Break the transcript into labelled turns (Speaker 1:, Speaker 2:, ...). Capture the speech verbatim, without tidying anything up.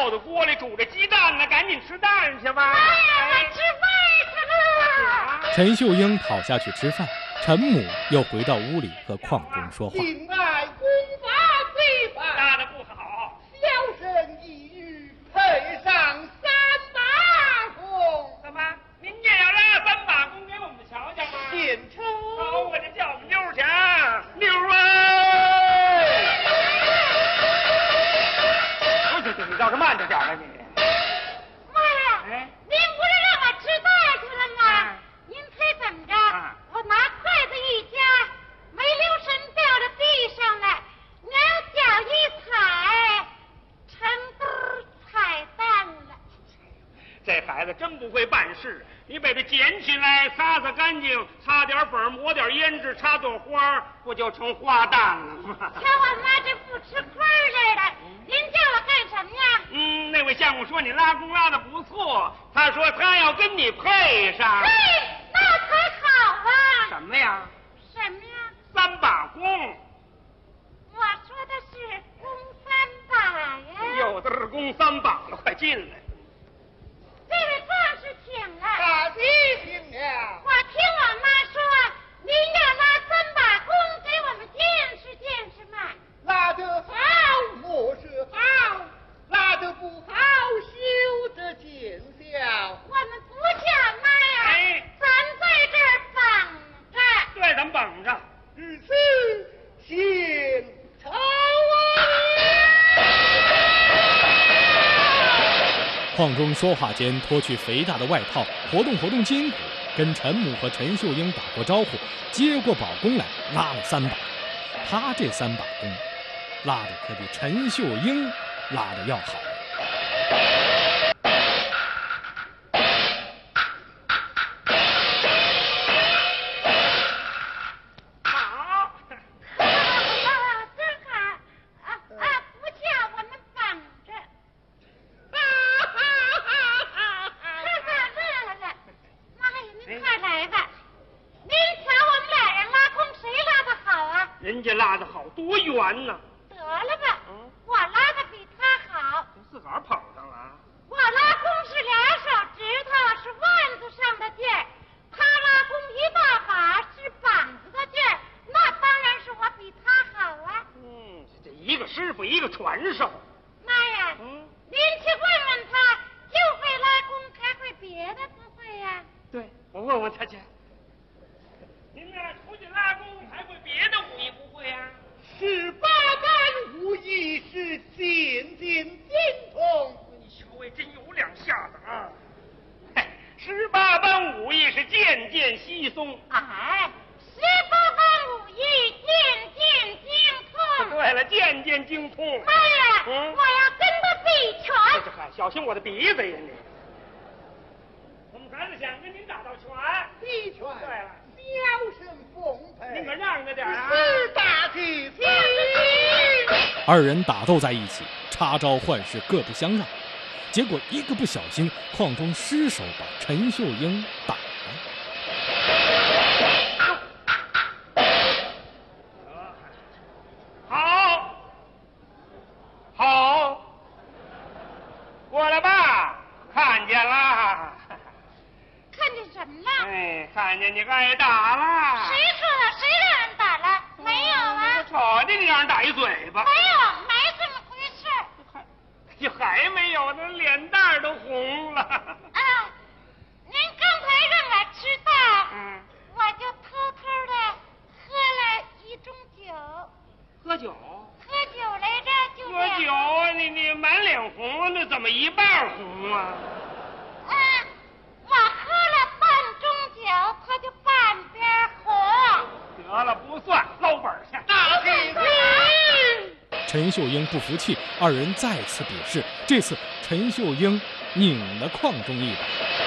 Speaker 1: 泡的锅里煮着鸡蛋呢，赶紧吃蛋去吧。
Speaker 2: 妈呀，我吃饭去了。
Speaker 3: 陈秀英跑下去吃饭，陈母又回到屋里和邝中说话。
Speaker 4: 敬爱公法罪犯，
Speaker 1: 拉的不好，
Speaker 4: 小生一语配上三把弓。
Speaker 1: 怎么？您也要拉三把弓给我们瞧瞧吗？
Speaker 4: 献丑。
Speaker 1: 好，我就叫我们妞儿去啊，妞儿啊！对对对，你倒是慢着点啊你。
Speaker 2: 妈呀！
Speaker 1: 哎，
Speaker 2: 您不是让我吃饭去了吗？
Speaker 1: 啊、
Speaker 2: 您猜怎么着？
Speaker 1: 啊、
Speaker 2: 我拿筷子一夹，没留神掉到地上来，娘脚一踩，成堆踩蛋了。
Speaker 1: 这孩子真不会办事，你把它捡起来，擦擦干净，擦点粉，抹点胭脂，插朵花，不就成花旦了吗？
Speaker 2: 瞧我妈这不吃亏似的，您叫我干什么呀？
Speaker 1: 嗯，那位相公说你拉弓拉的不错，他说他要跟你配上。
Speaker 2: 嘿，那才好啊！
Speaker 1: 什么呀？
Speaker 2: 什么呀？
Speaker 1: 三把弓。
Speaker 2: 我说的是弓三把呀。
Speaker 1: 有的是弓三把了，快进来。
Speaker 2: 这位壮士请了。
Speaker 4: 大弟请了。
Speaker 2: 我听我妈说，您要拉三把弓给我们见识见识嘛。
Speaker 4: 拉得好，我是好；拉得不好，休得见笑。
Speaker 2: 我们不叫妈呀，
Speaker 1: 哎，
Speaker 2: 咱在这儿绑着。
Speaker 1: 对，咱们绑着。
Speaker 4: 如此，献丑啊！
Speaker 3: 邝中说话间脱去肥大的外套，活动活动筋骨，跟陈母和陈秀英打过招呼，接过宝弓来拉了三把。他这三把弓拉的可比陈秀英拉的要好。
Speaker 1: 好，
Speaker 2: 真好啊啊！不叫我们绑着。哈哈乐了，妈呀，您快来吧！您瞧我们俩人拉弓，谁拉的好啊？
Speaker 1: 人家拉的好，多圆呢。
Speaker 2: 得了吧，嗯、我拉的比他好。
Speaker 1: 自个儿捧上了。
Speaker 2: 我拉弓是俩手指头，是腕子上的劲儿；他拉弓一大把，是膀子的劲儿。那当然是我比他好啊。
Speaker 1: 嗯，这一个师傅，一个传授。
Speaker 2: 妈呀，嗯，您去问问他，就会拉弓，还会别的不会呀？
Speaker 1: 对，我问问他去。您呢，出去拉弓，还会别的武艺不会呀？
Speaker 4: 十八般武艺是渐渐精通。
Speaker 1: 你小位真有两下子啊！嘿，十八般武艺是渐渐稀松。
Speaker 2: 哎，十八般武艺渐渐精通。
Speaker 1: 对了，渐渐精通。
Speaker 2: 妈呀，嗯、我要跟他比拳。
Speaker 1: 这嗨，小心我的鼻子呀你！我们孩子想跟您打道拳。
Speaker 4: 比拳。
Speaker 1: 对了。
Speaker 4: 小生奉陪，
Speaker 1: 你可让着点啊！
Speaker 4: 是大弟子。
Speaker 3: 二人打斗在一起，插招换式，各不相让。结果一个不小心，邝中失手把陈秀英打了。
Speaker 1: 好，好，过来吧，看见了。
Speaker 2: 看见什么了？
Speaker 1: 哎，看见你挨打了。
Speaker 2: 谁说的？谁让人打了？没有啊。
Speaker 1: 我瞅见你让人打一嘴巴。
Speaker 2: 没有，没这么回事。
Speaker 1: 还，就还没有呢，脸蛋都红了。
Speaker 2: 啊，您刚才让我吃饭，嗯，我就偷偷的喝了一盅酒。
Speaker 1: 喝酒？
Speaker 2: 喝酒来着，就
Speaker 1: 喝酒啊！你你满脸红，那怎么一半红啊？
Speaker 2: 啊。我喝了半盅酒，他就半边红。
Speaker 1: 得了，不算，捞本去。
Speaker 4: 大弟子。
Speaker 3: 陈秀英不服气，二人再次比试。这次陈秀英拧了邝中一把。